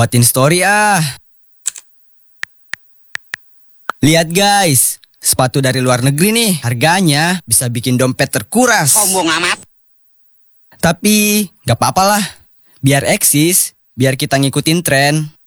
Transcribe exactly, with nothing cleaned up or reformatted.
Buatin story ah. Lihat guys, sepatu dari luar negeri nih. Harganya bisa bikin dompet terkuras. Sombong amat. Tapi gak apa-apa lah. Biar eksis, biar kita ngikutin tren.